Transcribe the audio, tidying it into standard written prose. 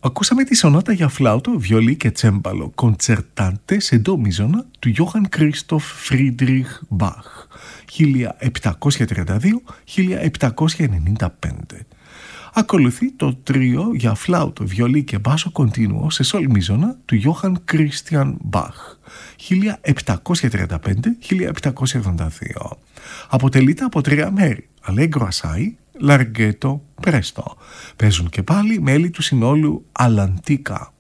Ακούσαμε τη σονάτα για φλάουτο, βιολί και τσέμπαλο, κοντσερτάντε σε ντο μίζωνα του Johann Christoph Friedrich Bach, 1732-1795. Ακολουθεί το τρίο για φλάουτο, βιολί και μπάσο κοντίνουο σε σολ μίζωνα του Johann Christian Bach, 1735-1782. Αποτελείται από τρία μέρη, Allegro assai, Larghetto, Presto. Παίζουν και πάλι μέλη του συνόλου All'Antica.